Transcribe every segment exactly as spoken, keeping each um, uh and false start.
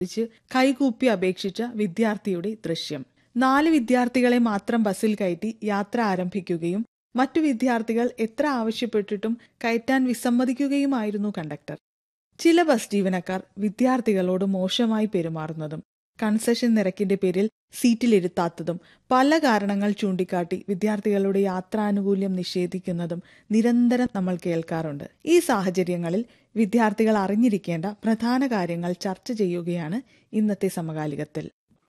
കൈകൂപ്പി അപേക്ഷിച്ച വിദ്യാർത്ഥിയുടെ ദൃശ്യം. നാല് വിദ്യാർത്ഥികളെ മാത്രം ബസ്സിൽ കയറ്റി യാത്ര ആരംഭിക്കുകയും മറ്റു വിദ്യാർത്ഥികൾ എത്ര ആവശ്യപ്പെട്ടിട്ടും കയറ്റാൻ വിസമ്മതിക്കുകയുമായിരുന്നു കണ്ടക്ടർ. ചില ബസ് ജീവനക്കാർ വിദ്യാർത്ഥികളോട് മോശമായി പെരുമാറുന്നതും കൺസെഷൻ നിരക്കിന്റെ പേരിൽ സീറ്റിലിരുത്താത്തതും പല കാരണങ്ങൾ ചൂണ്ടിക്കാട്ടി വിദ്യാർത്ഥികളുടെ യാത്രാനുകൂല്യം നിഷേധിക്കുന്നതും നിരന്തരം നമ്മൾ കേൾക്കാറുണ്ട്. ഈ സാഹചര്യങ്ങളിൽ വിദ്യാർത്ഥികൾ അറിഞ്ഞിരിക്കേണ്ട പ്രധാന കാര്യങ്ങൾ ചർച്ച ചെയ്യുകയാണ് ഇന്നത്തെ സമകാലികത്തിൽ.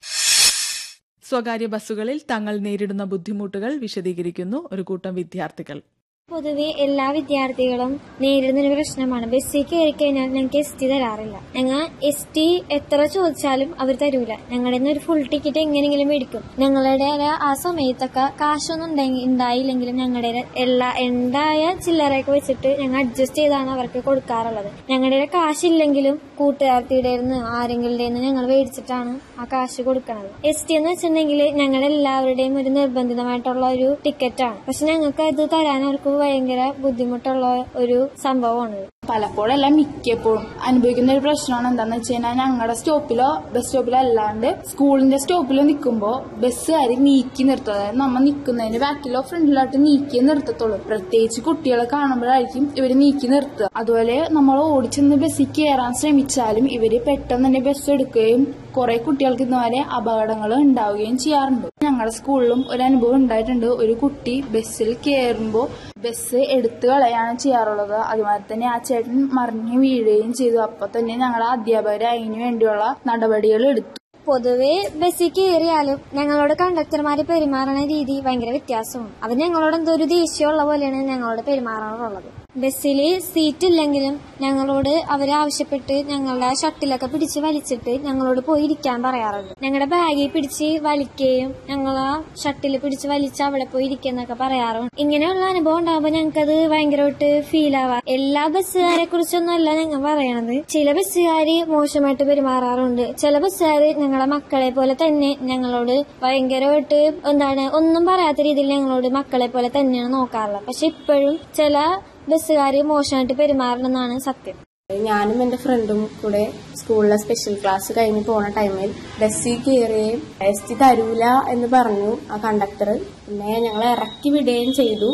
സ്വകാര്യ ബസ്സുകളിൽ തങ്ങൾ നേരിടുന്ന ബുദ്ധിമുട്ടുകൾ വിശദീകരിക്കുന്നു ഒരു കൂട്ടം വിദ്യാർത്ഥികൾ. പൊതുവെ എല്ലാ വിദ്യാർത്ഥികളും നേരിടുന്ന ഒരു പ്രശ്നമാണ്. ബസ്സിൽ കയറി കഴിഞ്ഞാൽ ഞങ്ങൾക്ക് എസ് ടി തരാറില്ല. ഞങ്ങൾ എസ് ടി എത്ര ചോദിച്ചാലും അവർ തരൂല. ഞങ്ങളുടെ ഒരു ഫുൾ ടിക്കറ്റ് എങ്ങനെയെങ്കിലും മേടിക്കും. ഞങ്ങളുടെ ആ സമയത്തൊക്കെ കാശൊന്നും ഉണ്ടായില്ലെങ്കിലും ഞങ്ങളുടെ എല്ലാ ഉണ്ടായ ചില്ലറയൊക്കെ വെച്ചിട്ട് ഞങ്ങൾ അഡ്ജസ്റ്റ് ചെയ്താണ് അവർക്ക് കൊടുക്കാറുള്ളത്. ഞങ്ങളുടെ കാശില്ലെങ്കിലും കൂട്ടുകാർത്തിയുടെ ആരെങ്കിലും ഞങ്ങൾ മേടിച്ചിട്ടാണ് ആ കാശ് കൊടുക്കുന്നത്. എസ് ടി എന്ന് വെച്ചിട്ടുണ്ടെങ്കിൽ ഞങ്ങളുടെ എല്ലാവരുടെയും ഒരു നിർബന്ധിതമായിട്ടുള്ള ഒരു ടിക്കറ്റാണ്. പക്ഷെ ഞങ്ങൾക്ക് അത് തരാൻ അവർക്ക് ഭയങ്കര ബുദ്ധിമുട്ടുള്ള ഒരു സംഭവമാണ്. പലപ്പോഴെല്ലാം മിക്കപ്പോഴും അനുഭവിക്കുന്ന ഒരു പ്രശ്നമാണ് എന്താണെന്ന് വെച്ച് കഴിഞ്ഞാൽ ഞങ്ങളുടെ സ്റ്റോപ്പിലോ ബസ് സ്റ്റോപ്പിലോ അല്ലാണ്ട് സ്കൂളിന്റെ സ്റ്റോപ്പിലോ നിൽക്കുമ്പോ ബസ്സുകാര് നീക്കി നിർത്തും. അതായത് നമ്മൾ നിൽക്കുന്നതിന് ബാക്കിലോ ഫ്രണ്ടിലോട്ട് നീക്കി നിർത്തത്തുള്ളൂ. പ്രത്യേകിച്ച് കുട്ടികളെ കാണുമ്പോഴായിരിക്കും ഇവര് നീക്കി നിർത്തുക. അതുപോലെ നമ്മൾ ഓടിച്ചെന്ന് ബസ്സിൽ കയറാൻ ശ്രമിച്ചാലും ഇവര് പെട്ടെന്ന് തന്നെ ബസ് എടുക്കുകയും കുറെ കുട്ടികൾക്ക് ഇന്നുവരെ അപകടങ്ങൾ ഉണ്ടാവുകയും ചെയ്യാറുണ്ട്. ഞങ്ങളുടെ സ്കൂളിലും ഒരു അനുഭവം ഉണ്ടായിട്ടുണ്ട്. ഒരു കുട്ടി ബസ്സിൽ കയറുമ്പോൾ ബസ് എടുത്തു കളയാണ് ചെയ്യാറുള്ളത്. അതുപോലെ തന്നെ ആ ചേട്ടൻ മറിഞ്ഞു വീഴുകയും ചെയ്തു. അപ്പൊ തന്നെ ഞങ്ങളുടെ അധ്യാപകർ അതിനു വേണ്ടിയുള്ള നടപടികൾ എടുത്തു. പൊതുവെ ബസ്സിൽ കയറിയാലും ഞങ്ങളോട് കണ്ടക്ടർമാര് പെരുമാറുന്ന രീതി ഭയങ്കര വ്യത്യാസമാണ്. അത് ഞങ്ങളോട് എന്തോ ഒരു ദേഷ്യമുള്ള പോലെയാണ് ഞങ്ങളോട് പെരുമാറാറുള്ളത്. ബസ്സില് സീറ്റ് ഇല്ലെങ്കിലും ഞങ്ങളോട് അവരാവശ്യപ്പെട്ട് ഞങ്ങളുടെ ഷട്ടിലൊക്കെ പിടിച്ച് വലിച്ചിട്ട് ഞങ്ങളോട് പോയി ഇരിക്കാൻ പറയാറുണ്ട്. ഞങ്ങളുടെ ബാഗിൽ പിടിച്ച് വലിക്കുകയും ഞങ്ങൾ ആ ഷട്ടിൽ പിടിച്ച് വലിച്ച് അവിടെ പോയി ഇരിക്കുന്നൊക്കെ പറയാറുണ്ട്. ഇങ്ങനെയുള്ള അനുഭവം ഉണ്ടാകുമ്പോൾ ഞങ്ങൾക്കത് ഭയങ്കരമായിട്ട് ഫീൽ ആവാം. എല്ലാ ബസ്സുകാരെ കുറിച്ചൊന്നും അല്ല ഞങ്ങൾ പറയണത്. ചില ബസ്സുകാര് മോശമായിട്ട് പെരുമാറാറുണ്ട്. ചില ബസ്സുകാര് ഞങ്ങളെ മക്കളെ പോലെ തന്നെ ഞങ്ങളോട് ഭയങ്കരമായിട്ട് എന്താണ് ഒന്നും പറയാത്ത രീതിയിൽ ഞങ്ങളോട് മക്കളെ പോലെ തന്നെയാണ് നോക്കാറുള്ളത്. പക്ഷെ ഇപ്പോഴും ചില ബസ്സുകാര് മോശമായിട്ട് പെരുമാറണമെന്നാണ് സത്യം. ഞാനും എന്റെ ഫ്രണ്ടും കൂടെ സ്കൂളിലെ സ്പെഷ്യൽ ക്ലാസ് കഴിഞ്ഞ് പോണ ടൈമിൽ ബസ്സിൽ കയറുകയും എസ് ടി തരൂല എന്ന് പറഞ്ഞു ആ കണ്ടക്ടർ. പിന്നെ ഞങ്ങളെ ഇറക്കി വിടുകയും ചെയ്തു.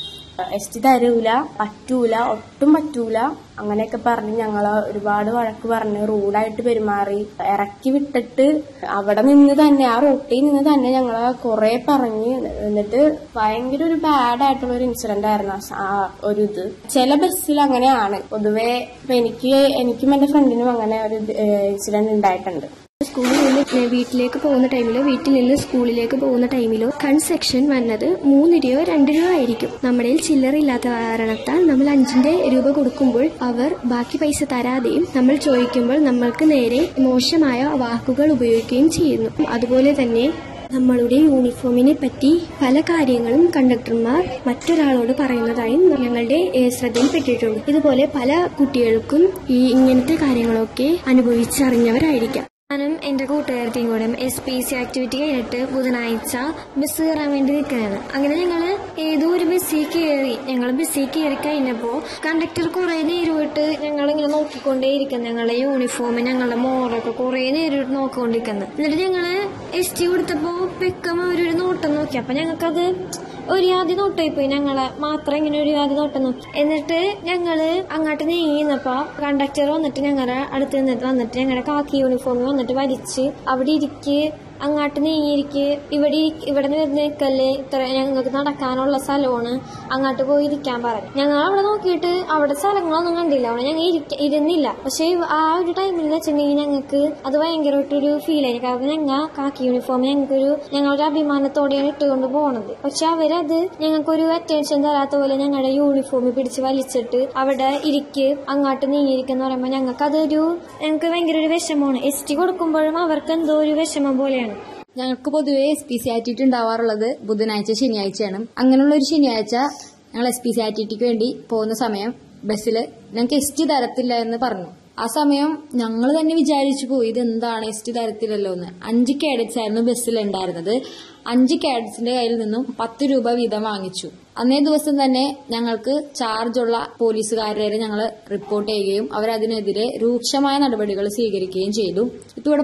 എസ് ടി തരൂല, പറ്റൂല, ഒട്ടും പറ്റൂല അങ്ങനെയൊക്കെ പറഞ്ഞ് ഞങ്ങള് ഒരുപാട് വഴക്ക് പറഞ്ഞ് റൂഡായിട്ട് പെരുമാറി. ഇറക്കി വിട്ടിട്ട് അവിടെ നിന്ന് തന്നെ ആ റൂട്ടിൽ നിന്ന് തന്നെ ഞങ്ങളെ കുറെ പറഞ്ഞ് എന്നിട്ട് ഭയങ്കര ഒരു ബാഡ് ആയിട്ടുള്ള ഒരു ഇൻസിഡന്റ് ആയിരുന്നു ആ ഒരു ഇത്. ചില ബസ്സിൽ അങ്ങനെയാണ് പൊതുവെ. എനിക്ക് എനിക്കും എന്റെ ഫ്രണ്ടിനും അങ്ങനെ ഒരു ഇൻസിഡന്റ് ഉണ്ടായിട്ടുണ്ട്. സ്കൂളിൽ നിന്ന് വീട്ടിലേക്ക് പോകുന്ന ടൈമിലോ വീട്ടിൽ നിന്ന് സ്കൂളിലേക്ക് പോകുന്ന ടൈമിലോ കൺസെഷൻ വന്നത് മൂന്ന് രൂപയോ രണ്ട് രൂപ ആയിരിക്കും. നമ്മുടെ ചില്ലറയില്ലാത്ത കാരണത്താൽ നമ്മൾ അഞ്ചിന്റെ രൂപ കൊടുക്കുമ്പോൾ അവർ ബാക്കി പൈസ തരാതെയും നമ്മൾ ചോദിക്കുമ്പോൾ നമ്മൾക്ക് നേരെ മോശമായ വാക്കുകൾ ഉപയോഗിക്കുകയും ചെയ്യുന്നു. അതുപോലെ തന്നെ നമ്മളുടെ യൂണിഫോമിനെ പറ്റി പല കാര്യങ്ങളും കണ്ടക്ടർമാർ മറ്റൊരാളോട് പറയുന്നതായും ഞങ്ങളുടെ ശ്രദ്ധയിൽപ്പെട്ടിട്ടുണ്ട്. ഇതുപോലെ പല കുട്ടികൾക്കും ഈ ഇങ്ങനത്തെ കാര്യങ്ങളൊക്കെ അനുഭവിച്ചറിഞ്ഞവരായിരിക്കാം. ഞാനും എന്റെ കൂട്ടുകാരത്തെയും കൂടെ എസ് പി സി ആക്ടിവിറ്റി കഴിഞ്ഞിട്ട് ബുധനാഴ്ച ബസ് കയറാൻ വേണ്ടി നിൽക്കുകയാണ്. അങ്ങനെ ഞങ്ങള് ഏതോ ഒരു ബസ്സിൽ കയറി. ഞങ്ങൾ ബസ്സിൽ കയറി കഴിഞ്ഞപ്പോ കണ്ടക്ടർ കുറെ നേരമായിട്ട് ഞങ്ങളിങ്ങനെ നോക്കിക്കൊണ്ടേയിരിക്കുന്നു. ഞങ്ങളുടെ യൂണിഫോം ഞങ്ങളുടെ മോറൊക്കെ കുറെ നേരമായിട്ട് നോക്കിക്കൊണ്ടിരിക്കുന്നത്. എന്നിട്ട് ഞങ്ങള് എസ് ടി കൊടുത്തപ്പോ പെക്കം അവരൊരു നോട്ടം നോക്കി. അപ്പൊ ഞങ്ങൾക്കത് ഒരു ആദ്യ നോട്ടായി പോയി. ഞങ്ങളെ മാത്രം ഇങ്ങനെ ഒരു ആദ്യ നോട്ടം നോക്കി. എന്നിട്ട് ഞങ്ങള് അങ്ങോട്ട് നീങ്ങിന്നപ്പോ കണ്ടക്ടർ വന്നിട്ട് ഞങ്ങളുടെ അടുത്ത് നിന്നിട്ട് വന്നിട്ട് ഞങ്ങളുടെ കാക്കി യൂണിഫോമിൽ വന്നിട്ട് വലിച്ച് അവിടെ ഇരിക്ക്, അങ്ങോട്ട് നീങ്ങിയിരിക്ക്, ഇവിടെ ഇവിടെ നിൽക്കല്ലേ, ഇത്ര ഞങ്ങൾക്ക് നടക്കാനുള്ള സ്ഥലമാണ്, അങ്ങോട്ട് പോയി ഇരിക്കാൻ പറഞ്ഞു. ഞങ്ങൾ അവിടെ നോക്കിയിട്ട് അവിടെ സ്ഥലങ്ങളൊന്നും കണ്ടില്ല. അവിടെ ഞങ്ങൾ ഇരുന്നില്ല. പക്ഷെ ആ ഒരു ടൈമിൽ വെച്ചിട്ടുണ്ടെങ്കിൽ ഞങ്ങൾക്ക് അത് ഭയങ്കരമായിട്ടൊരു ഫീൽ ആയി. കാരണം ഞങ്ങൾ കാക്കി യൂണിഫോം ഞങ്ങൾക്കൊരു ഞങ്ങളൊരു അഭിമാനത്തോടെയാണ് ഇട്ടുകൊണ്ട് പോണത്. പക്ഷെ അവരത് ഞങ്ങൾക്കൊരു അറ്റൻഷൻ തരാത്ത പോലെ ഞങ്ങളുടെ യൂണിഫോമിൽ പിടിച്ച് വലിച്ചിട്ട് അവിടെ ഇരിക്ക്, അങ്ങോട്ട് നീങ്ങിയിരിക്കുന്ന പറയുമ്പോൾ ഞങ്ങൾക്ക് അതൊരു ഞങ്ങൾക്ക് ഭയങ്കര ഒരു വിഷമമാണ്. എസ് ടി കൊടുക്കുമ്പോഴും അവർക്ക് എന്തോ ഒരു വിഷമം പോലെയാണ്. ഞങ്ങൾക്ക് പൊതുവെ എസ് പി സി ആക്ടിവിറ്റി ഉണ്ടാവാറുള്ളത് ബുധനാഴ്ച ശനിയാഴ്ചയാണ്. അങ്ങനെയുള്ള ഒരു ശനിയാഴ്ച ഞങ്ങൾ എസ് പി സി ആക്ടിവിറ്റിക്ക് വേണ്ടി പോകുന്ന സമയം ബസ്സിൽ ഞങ്ങൾക്ക് എസ് ടി തരത്തില്ല എന്ന് പറഞ്ഞു. ആ സമയം ഞങ്ങൾ തന്നെ വിചാരിച്ചു പോയി ഇതെന്താണ് എസ് ടി തരത്തിലല്ലോ എന്ന്. അഞ്ച് കാഡറ്റ്സ് ആയിരുന്നു ബസ്സിൽ ഉണ്ടായിരുന്നത്. അഞ്ച് കാഡറ്റ്സിന്റെ കയ്യിൽ നിന്നും പത്ത് രൂപ വീതം വാങ്ങിച്ചു. അന്നേ ദിവസം തന്നെ ഞങ്ങൾക്ക് ചാർജുള്ള പോലീസുകാരെ ഞങ്ങൾ റിപ്പോർട്ട് ചെയ്യുകയും അവരതിനെതിരെ രൂക്ഷമായ നടപടികൾ സ്വീകരിക്കുകയും ചെയ്തു. ഇതോടെ